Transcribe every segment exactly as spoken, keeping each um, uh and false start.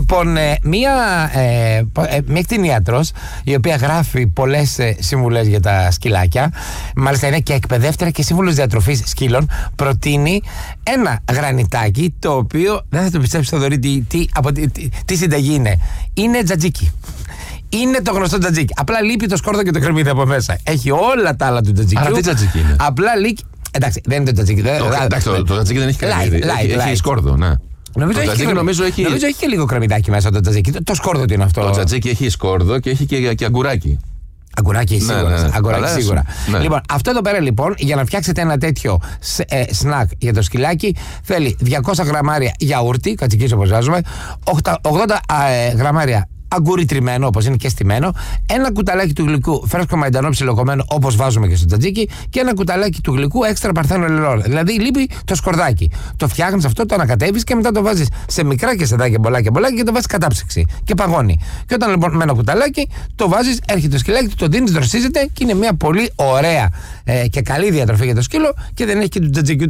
Λοιπόν, ε, μία, ε, ε, μία κτηνίατρος, η οποία γράφει πολλές ε, συμβουλές για τα σκυλάκια, μάλιστα είναι και εκπαιδεύτρια και σύμβουλος διατροφής σκύλων, προτείνει ένα γρανιτάκι, το οποίο δεν θα το πιστέψεις, Θοδωρή, τι, τι, από, τι, τι, τι συνταγή είναι. Είναι τζατζίκι. Είναι το γνωστό τζατζίκι. Απλά λείπει το σκόρδο και το κρεμμύδι από μέσα. Έχει όλα τα άλλα του τζατζικιού. Αλλά τι τζατζίκι είναι? Απλά λείπει. Εντάξει, δεν είναι το τζατζίκι. Το, εντάξει, το, το τζατζίκι δεν έχει κρεμμύδι. Έχει, έχει σκόρδο, ναι. Νομίζω, το έχει και, νομίζω, έχει... νομίζω έχει και λίγο κρεμμυδάκι μέσα το τζατζίκι. Το, το σκόρδο τι είναι αυτό? Το τζατζίκι έχει σκόρδο και έχει και, και αγκουράκι. Αγκουράκι σίγουρα. Ναι, ναι. Αγκουράκι Αλλά, σίγουρα. Ναι. Λοιπόν, αυτό εδώ πέρα λοιπόν, για να φτιάξετε ένα τέτοιο ε, σνακ για το σκυλάκι, θέλει διακόσια γραμμάρια γιαούρτι, κατσικίσιο όπως βάζουμε, ογδόντα ε, γραμμάρια αγκούρι τριμμένο, όπως είναι και στημένο, ένα κουταλάκι του γλυκού φρέσκο μαϊντανό ψιλοκομμένο, όπως βάζουμε και στο τζατζίκι, και ένα κουταλάκι του γλυκού έξτρα παρθένο ελαιόλαδο. Δηλαδή λείπει το σκορδάκι. Το φτιάχνεις αυτό, το ανακατεύεις και μετά το βάζεις σε μικρά κεσεδάκια, μπολάκια, μπολάκια και το βάζεις κατάψυξη και παγώνει. Και όταν λοιπόν με ένα κουταλάκι το βάζεις, έρχεται το σκυλάκι, το δίνεις, δροσίζεται και είναι μια πολύ ωραία ε, και καλή διατροφή για το σκύλο και δεν έχει και του τζατζικιού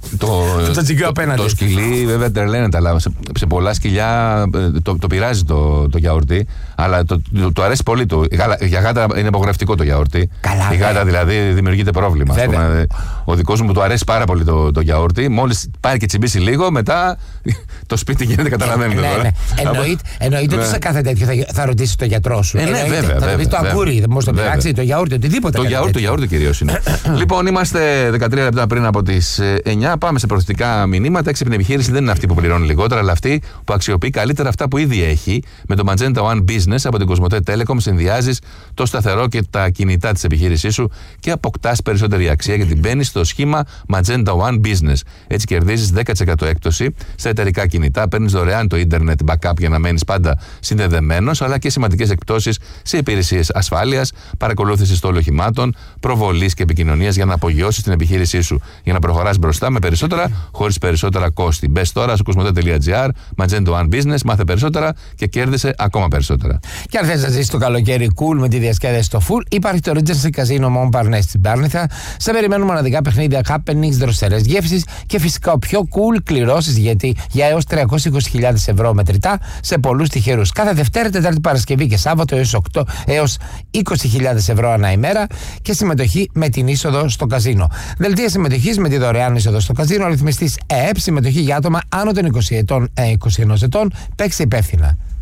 το, απέναντι. Το σκυλί βέβαια τρελαίνεται, αλλά σε, σε πολλά σκυλιά το, το πειράζει το, το γιαούρτι. Αλλά το, το, το αρέσει πολύ το. Για γάτα είναι απογορευτικό το γιαούρτι. Καλά, η γάτα δηλαδή δημιουργείται πρόβλημα. Πούμε, ο δικός μου του αρέσει πάρα πολύ το, το γιαούρτι. Μόλις πάρει και τσιμπήσει λίγο, μετά το σπίτι γίνεται, καταλαβαίνετε. Ναι, ναι. Εννοείται, εννοείται ότι σε κάθε τέτοιο θα, θα ρωτήσει το γιατρό σου. Ε, ναι, βέβαια, θα βέβαια, ρωτήσει το αγκούρι, δεν μπορεί να το πειράξει, το γιαούρτι, οτιδήποτε. Το γιαούρτι, το γιαούρτι κυρίως είναι. Λοιπόν, είμαστε δεκατρία λεπτά πριν από τις εννιά. Πάμε σε προθετικά μηνύματα. Έξυπνη επιχείρηση δεν είναι αυτή που πληρώνει λιγότερα, αλλά αυτή που αξιοποιεί καλύτερα αυτά που ήδη έχει. Με το Magenta One Business από την Κοσμοτέ Telecom συνδυάζεις το σταθερό και τα κινητά της επιχείρησής σου και αποκτάς περισσότερη αξία γιατί μπαίνεις στο σχήμα Magenta One Business. Έτσι κερδίζεις δέκα τοις εκατό έκπτωση στα εταιρικά κινητά, παίρνεις δωρεάν το ίντερνετ backup για να μένεις πάντα συνδεδεμένος, αλλά και σημαντικές εκπτώσεις σε υπηρεσίες ασφάλειας, παρακολούθησης των οχημάτων, προβολής και επικοινωνίας για να απογειώσεις την επιχείρησή σου, για να προχωράς μπροστά με περισσότερα χωρίς περισσότερα κόστη. Μπες τώρα στο κοσμοτέ τελεία τζι άρ, Magenta One Business, μάθε περισσότερα και κέρδισε ακόμα περισσότερα. Και αν θες να ζήσεις το καλοκαίρι cool με τη διασκέδαση στο full, υπάρχει το Regency Casino Montparnasse στην Πάρνηθα. Σε περιμένουν μοναδικά παιχνίδια, happenings, δροσερές γεύσεις και φυσικά ο πιο cool κληρώσεις, γιατί για έως τριακόσιες είκοσι χιλιάδες ευρώ μετρητά σε πολλούς τυχερούς. Κάθε Δευτέρα, Τετάρτη, Παρασκευή και Σάββατο έως, οκτώ, έως είκοσι χιλιάδες ευρώ ανά ημέρα και συμμετοχή με την είσοδο στο καζίνο. Δελτία συμμετοχής με τη δωρεάν είσοδο στο καζίνο, ρυθμιστής ΕΕΠ, συμμετοχή για άτομα άνω των είκοσι ετών, ε, είκοσι ένα ετών, παίξει υπεύθυνα.